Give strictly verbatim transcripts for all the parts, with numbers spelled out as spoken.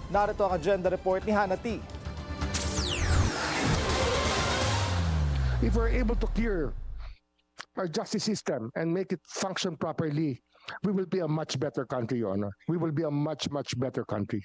Narito ang agenda report ni Hannah T. If we're able to clear our justice system and make it function properly, we will be a much better country, Your Honor. We will be a much, much better country.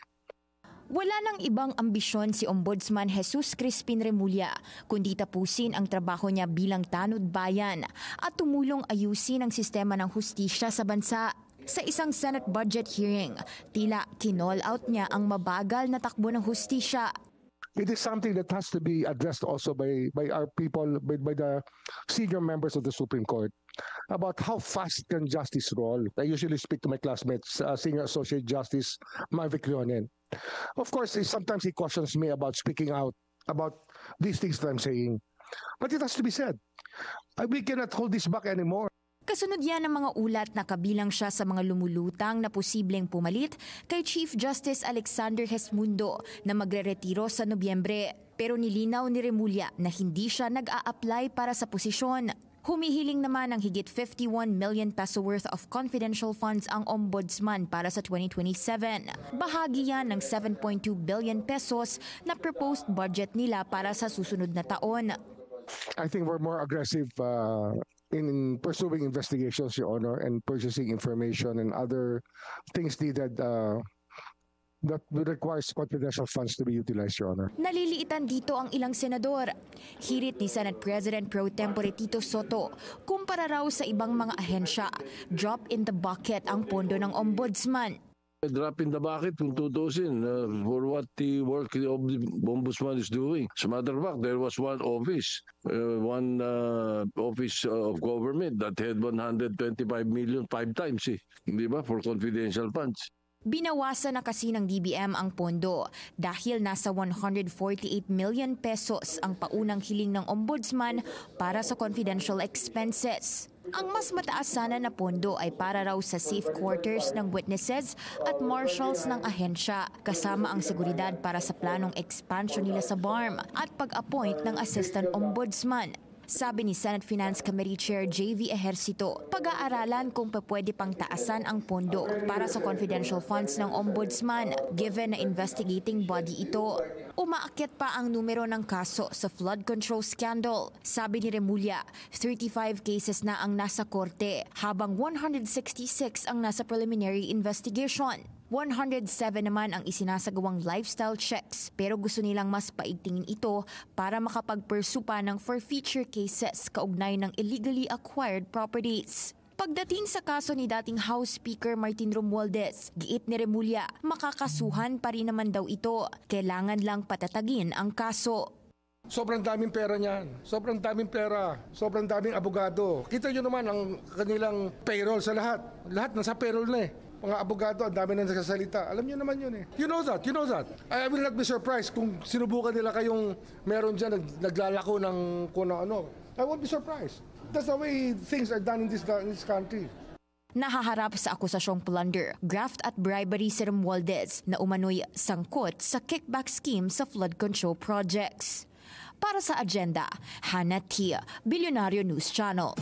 Wala nang ibang ambisyon si Ombudsman Jesus Crispin Remulla kundi tapusin ang trabaho niya bilang tanod bayan at tumulong ayusin ang sistema ng hustisya sa bansa. Sa isang Senate budget hearing, tila kinall out niya ang mabagal na takbo ng hustisya. It is something that has to be addressed also by, by our people, by, by the senior members of the Supreme Court, about how fast can justice roll. I usually speak to my classmates, uh, Senior Associate Justice Marvic Leonen. Of course, he, sometimes he cautions me about speaking out about these things that I'm saying. But it has to be said. Uh, we cannot hold this back anymore. Kasunod yan ng mga ulat na kabilang siya sa mga lumulutang na posibleng pumalit kay Chief Justice Alexander Gesmundo na magre-retiro sa Nobyembre. Pero nilinaw ni Remulla na hindi siya nag-a-apply para sa posisyon. Humihiling naman ng higit fifty-one million peso worth of confidential funds ang ombudsman para sa twenty twenty-seven. Bahagi yan ng seven point two billion pesos na proposed budget nila para sa susunod na taon. I think we're more aggressive uh, in pursuing investigations, Your Honor, and purchasing information and other things needed uh, that requires confidential funds to be utilized, Your Honor. Naliliitan dito ang ilang senador. Hirit ni Senate President Pro Tempore Tito Soto, kumpara raw sa ibang mga ahensya, drop in the bucket ang pondo ng ombudsman. Drop in the bucket kung tutusin uh, for what the work of the ombudsman is doing. As a matter of fact, there was one office, uh, one uh, office of government that had one hundred twenty-five million five times, eh, di ba, for confidential funds. Binawasan na kasi ng D B M ang pondo dahil nasa one hundred forty-eight million pesos ang paunang hiling ng ombudsman para sa confidential expenses. Ang mas mataas sana na pondo ay para raw sa safe quarters ng witnesses at marshals ng ahensya, kasama ang seguridad para sa planong expansion nila sa B A R M at pag-appoint ng assistant ombudsman. Sabi ni Senate Finance Committee Chair J V Ejercito, pag-aaralan kung pwede pang taasan ang pondo para sa confidential funds ng ombudsman given na investigating body ito. Umaakyat pa ang numero ng kaso sa flood control scandal. Sabi ni Remulla, thirty-five cases na ang nasa korte habang one hundred sixty-six ang nasa preliminary investigation. one hundred seven naman ang isinasagawang lifestyle checks pero gusto nilang mas paigtingin ito para makapag-pursue pa ng forfeiture cases kaugnay ng illegally acquired properties. Pagdating sa kaso ni dating House Speaker Martin Romualdez, giit ni Remulla, makakasuhan pa rin naman daw ito. Kailangan lang patatagin ang kaso. Sobrang daming pera niyan. Sobrang daming pera. Sobrang daming abogado. Kita nyo naman ang kanilang payroll sa lahat. Lahat nasa payroll na eh. Mga abogado, ang dami na nagsasalita. Alam niyo naman yun eh. You know that, you know that. I will not be surprised kung sinubukan nila kayong meron dyan nag, naglalako ng kung ano. I won't be surprised. That's the way things are done in this, in this country. Nahaharap sa akusasyong plunder, graft at bribery si Romualdez na umano'y sangkot sa kickback scheme sa flood control projects. Para sa agenda, Hannah T, Billionario News Channel.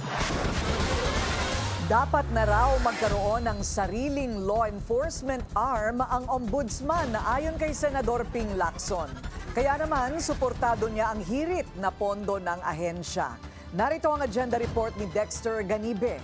Dapat na raw magkaroon ng sariling law enforcement arm ang ombudsman na ayon kay Senador Ping Lacson. Kaya naman, suportado niya ang hirit na pondo ng ahensya. Narito ang agenda report ni Dexter Ganibe.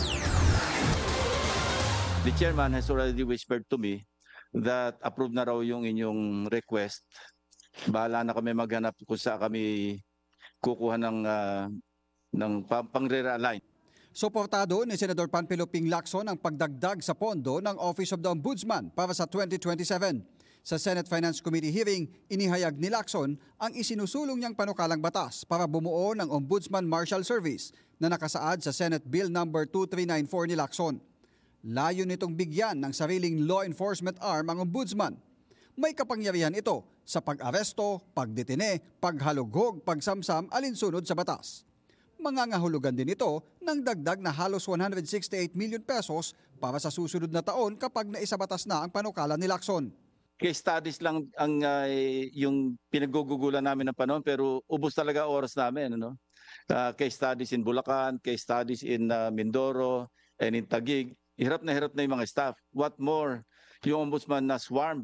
The chairman has already whispered to me that approved na raw yung inyong request. Bahala na kami maghanap kung saan kami kukuha ng, uh, ng pang-re-realign. Suportado ni Senador Panfilo Ping Lacson ang pagdagdag sa pondo ng Office of the Ombudsman para sa twenty twenty-seven. Sa Senate Finance Committee hearing, inihayag ni Lacson ang isinusulong niyang panukalang batas para bumuo ng Ombudsman Marshal Service na nakasaad sa Senate Bill number two three nine four ni Lacson. Layo nitong bigyan ng sariling law enforcement arm ang Ombudsman. May kapangyarihan ito sa pag-aresto, pagdetine, paghalughog, pagsamsam alinsunod sa batas. Mangangahulugan din ito ng dagdag na halos one hundred sixty-eight million pesos para sa susunod na taon kapag naisabatas na ang panukala ni Lacson. Case studies lang ang uh, yung pinagugugulan namin ng panahon pero ubos talaga oras namin. Ano? Uh, case studies in Bulacan, case studies in uh, Mindoro and in Taguig. Hirap na hirap na yung mga staff. What more, yung ombudsman na swarmed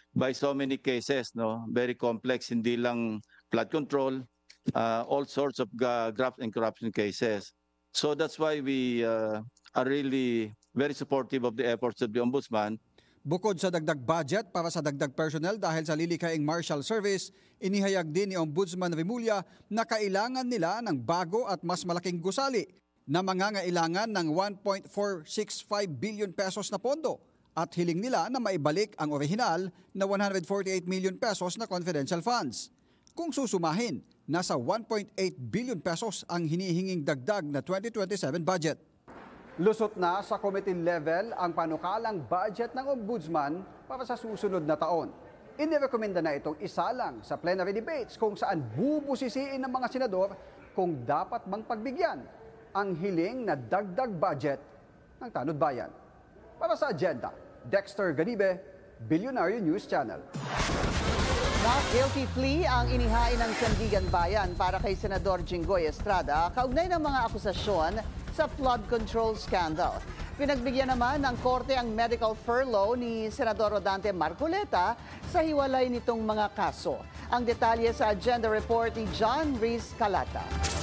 by so many cases, no? Very complex, hindi lang flood control, uh, all sorts of uh, graft and corruption cases. So that's why we uh, are really very supportive of the efforts of the Ombudsman. Bukod sa dagdag budget para sa dagdag personnel dahil sa lilikhaing marshal service, inihayag din ni Ombudsman Remulla na kailangan nila ng bago at mas malaking gusali na mangangailangan ng one point four six five billion pesos na pondo at hiling nila na maibalik ang orihinal na one hundred forty-eight million pesos na confidential funds. Kung susumahin, nasa one point eight billion pesos ang hinihinging dagdag na twenty twenty-seven budget. Lusot na sa committee level ang panukalang budget ng Ombudsman para sa susunod na taon. Inirekomenda na itong isalang sa plenary debates kung saan bubusisiin ng mga senador kung dapat bang pagbigyan ang hiling na dagdag budget ng Tanod Bayan. Para sa agenda, Dexter Ganibe, Billionaire News Channel. Not guilty plea ang inihain ng Sandigan Bayan para kay Senador Jinggoy Estrada kaugnay ng mga akusasyon sa flood control scandal. Pinagbigyan naman ng korte ang medical furlough ni Senador Rodante Marcoleta sa hiwalay nitong mga kaso. Ang detalye sa agenda report ni John Riz Calata.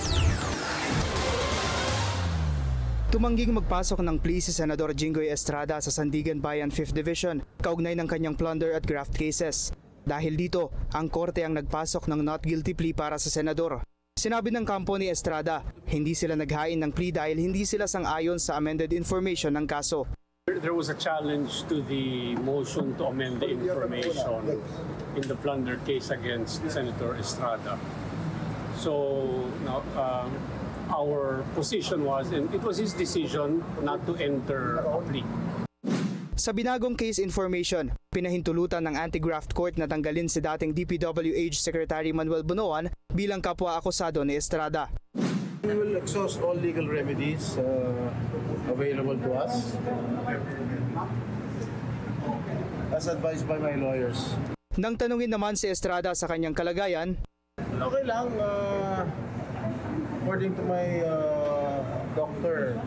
Tumangging magpasok ng plea si Senador Jinggoy Estrada sa Sandigan Bayan fifth Division kaugnay ng kanyang plunder at graft cases. Dahil dito, ang korte ang nagpasok ng not guilty plea para sa senador. Sinabi ng kampo ni Estrada, hindi sila naghain ng plea dahil hindi sila sang-ayon sa amended information ng kaso. There was a challenge to the motion to amend the information in the plunder case against Senator Estrada. So now, um, our position was, and it was his decision not to enter a plea. Sa binagong case information, pinahintulutan ng anti-graft court na tanggalin si dating D P W H Secretary Manuel Bunoan bilang kapwa-akusado ni Estrada. We will exhaust all legal remedies uh, available to us as advised by my lawyers. Nang tanungin naman si Estrada sa kanyang kalagayan, okay lang, uh, according to my uh, doctor,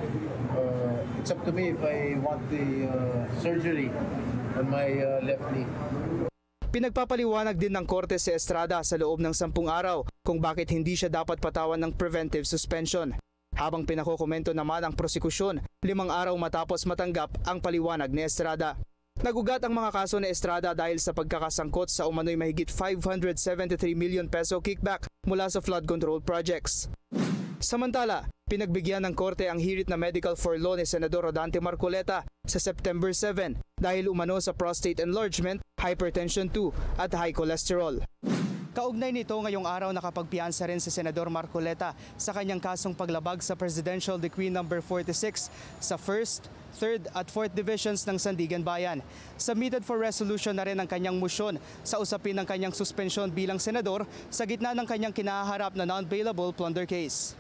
uh, it's up to me if I want the uh, surgery on my uh, left knee. Pinagpapaliwanag din ng korte si Estrada sa loob ng sampung araw kung bakit hindi siya dapat patawan ng preventive suspension. Habang pinakukomento naman ang prosekusyon, limang araw matapos matanggap ang paliwanag ni Estrada. Nagugat ang mga kaso ni Estrada dahil sa pagkakasangkot sa umano'y mahigit five hundred seventy-three million peso kickback mula sa flood control projects. Samantala, pinagbigyan ng korte ang hirit na medical furlough ni Senador Rodante Marcoleta sa September seventh dahil umano sa prostate enlargement, hypertension two at high cholesterol. Kaugnay nito ngayong araw nakapagpiyansa rin si Senador Marcoleta sa kanyang kasong paglabag sa Presidential Decree number forty-six sa first, third at fourth Divisions ng Sandigan Bayan. Submitted for resolution na rin ang kanyang motion sa usapin ng kanyang suspensyon bilang senador sa gitna ng kanyang kinaharap na non-bailable plunder case.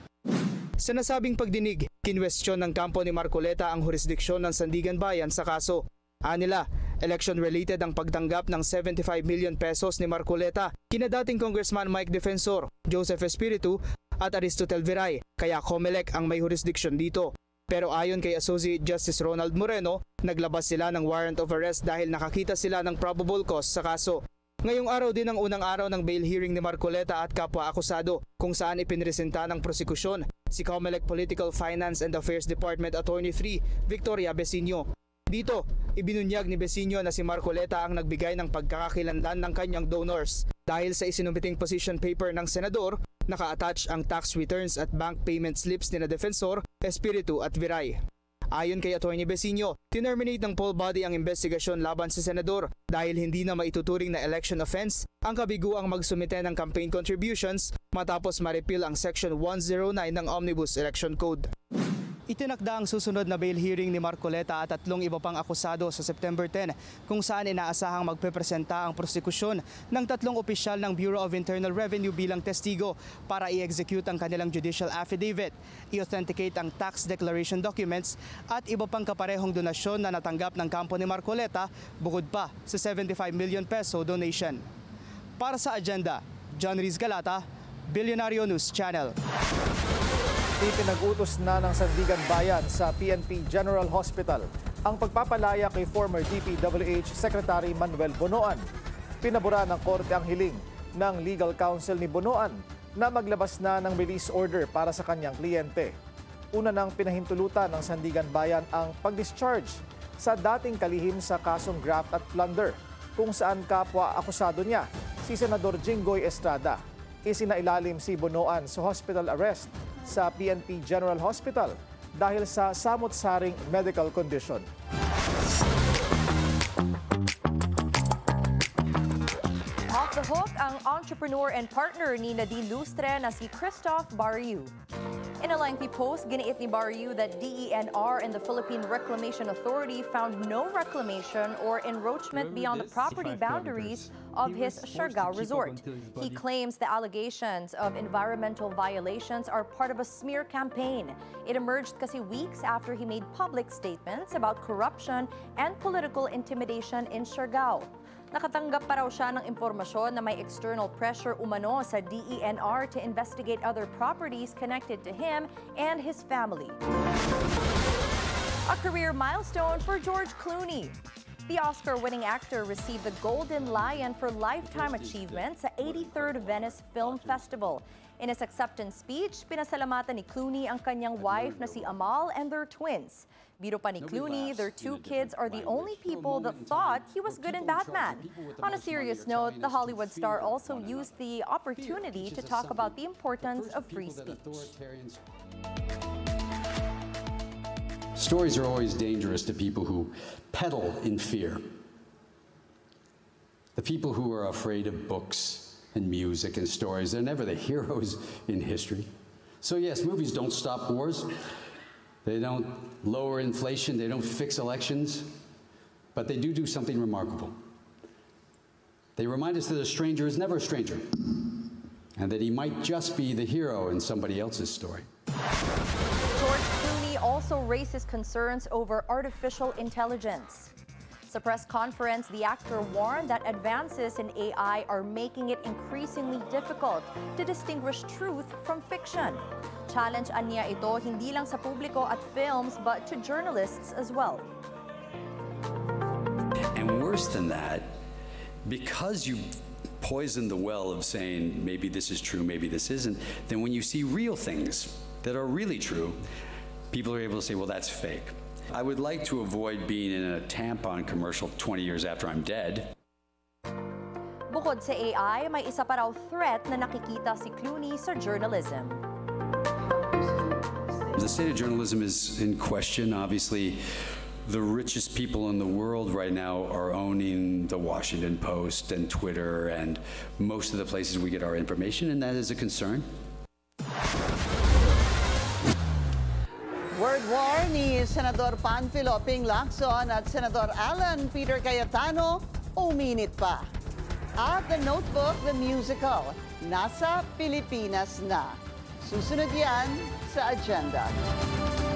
Sa nasabing pagdinig, kinwestiyon ng kampo ni Marcoleta ang jurisdiksyon ng Sandigan Bayan sa kaso. Anila, election-related ang pagtanggap ng seventy-five million pesos ni Marcoleta kina dating Congressman Mike Defensor, Joseph Espiritu at Aristotel Viray, kaya COMELEC ang may jurisdiction dito. Pero ayon kay Associate Justice Ronald Moreno, naglabas sila ng warrant of arrest dahil nakakita sila ng probable cause sa kaso. Ngayong araw din ang unang araw ng bail hearing ni Marcoleta at kapwa-akusado kung saan ipinresenta ng prosekusyon si COMELEC Political Finance and Affairs Department Attorney three, Victoria Besinio. Dito, ibinunyag ni Besinio na si Marcoleta ang nagbigay ng pagkakakilanlan ng kanyang donors. Dahil sa isinumiting position paper ng senador, naka-attach ang tax returns at bank payment slips ni na Defensor, Espiritu at Viray. Ayon kay Attorney Besinio, tinerminate ng poll body ang investigasyon laban sa senador dahil hindi na maituturing na election offense ang kabiguang magsumite ng campaign contributions matapos ma-repeal ang Section one oh nine ng Omnibus Election Code. Itinakda ang susunod na bail hearing ni Marcoleta at tatlong iba pang akusado sa September tenth kung saan inaasahang magpepresenta ang prosekusyon ng tatlong opisyal ng Bureau of Internal Revenue bilang testigo para i-execute ang kanilang judicial affidavit, i-authenticate ang tax declaration documents at iba pang kaparehong donasyon na natanggap ng kampo ni Marcoleta bukod pa sa seventy-five million peso donation. Para sa agenda, John Riz Galata, Billionaire News Channel. Ipinag-utos na ng Sandigan Bayan sa P N P General Hospital ang pagpapalaya kay former D P W H Secretary Manuel Bonoan. Pinabura ng korte ang hiling ng legal counsel ni Bonoan na maglabas na ng release order para sa kanyang kliyente. Una nang pinahintulutan ng Sandigan Bayan ang pag-discharge sa dating kalihim sa kasong graft at plunder, kung saan kapwa akusado niya si Senador Jinggoy Estrada. Isinailalim si Bonoan sa hospital arrest sa P N P General Hospital dahil sa samot-saring medical condition. Off the hook ang entrepreneur and partner ni Nadine Lustre na si Christoph Barriu. In a lengthy post, giniit ni Barriu that D E N R and the Philippine Reclamation Authority found no reclamation or encroachment beyond the property boundaries of his Siargao resort. He claims the allegations of environmental violations are part of a smear campaign. It emerged kasi weeks after he made public statements about corruption and political intimidation in Siargao. Nakatanggap pa raw siya ng impormasyon na may external pressure umano sa D E N R to investigate other properties connected to him and his family. A career milestone for George Clooney. The Oscar-winning actor received the Golden Lion for Lifetime Achievement sa eighty-third Venice Film Festival. In his acceptance speech, pinasalamatan ni Clooney ang kanyang wife na si Amal and their twins. Biro pa ni Clooney, their two kids are the only people that thought he was good in Batman. On a serious note, the Hollywood star also used the opportunity to talk about the importance of free speech. Stories are always dangerous to people who peddle in fear. The people who are afraid of books and music and stories, they're never the heroes in history. So yes, movies don't stop wars. They don't lower inflation, they don't fix elections, but they do do something remarkable. They remind us that a stranger is never a stranger, and that he might just be the hero in somebody else's story. George Clooney also raises concerns over artificial intelligence. Sa press conference, the actor warned that advances in A I are making it increasingly difficult to distinguish truth from fiction. Challenge-an niya ito hindi lang sa publiko at films but to journalists as well. And worse than that, because you poison the well of saying maybe this is true, maybe this isn't, then when you see real things that are really true, people are able to say, well, that's fake. I would like to avoid being in a tampon commercial twenty years after I'm dead. Bukod sa A I, may isa pa raw threat na nakikita si Clooney sa journalism. The state of journalism is in question. Obviously, the richest people in the world right now are owning the Washington Post and Twitter and most of the places we get our information, and that is a concern. Word war ni Senador Panfilo Ping Lacson at Senador Alan Peter Cayetano uminit pa. At The Notebook, the musical, nasa Pilipinas na. Susunod yan sa agenda.